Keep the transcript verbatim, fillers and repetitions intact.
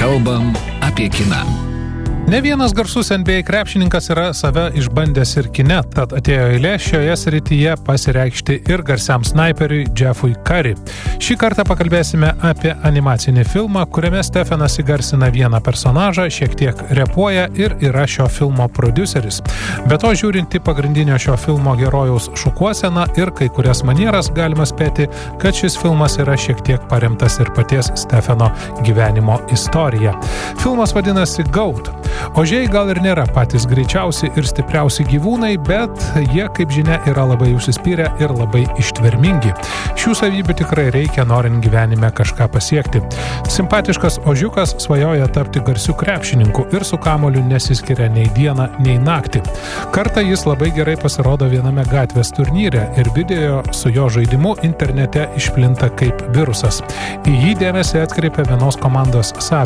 Kalbam apie kiną. Ne vienas garsus N B A krepšininkas yra save išbandęs ir kine, tad atėjo eilė šioje srityje pasireikšti ir garsiam snaiperiui Jeffui Curry. Šį kartą pakalbėsime apie animacinį filmą, kuriame Stephenas įgarsina vieną personažą, šiek tiek repuoja ir yra šio filmo prodiuseris. Be to, žiūrint į pagrindinio šio filmo herojaus šukuoseną ir kai kurias manieras, galima spėti, kad šis filmas yra šiek tiek paremtas ir paties Stepheno gyvenimo istorija. Filmas vadinasi Goat. Ožiai gal ir nėra patys greičiausi ir stipriausi gyvūnai, bet jie, kaip žinia, yra labai užsispyrę ir labai ištvermingi. Šių savybių tikrai reikia, norint gyvenime kažką pasiekti. Simpatiškas ožiukas svajoja tapti garsiu krepšininku ir su kamuoliu nesiskiria nei dieną, nei naktį. Kartą jis labai gerai pasirodo viename gatvės turnyre ir video su jo žaidimu internete išplinta kaip virusas. Į jį dėmesį atkreipia vienos komandos savininkas.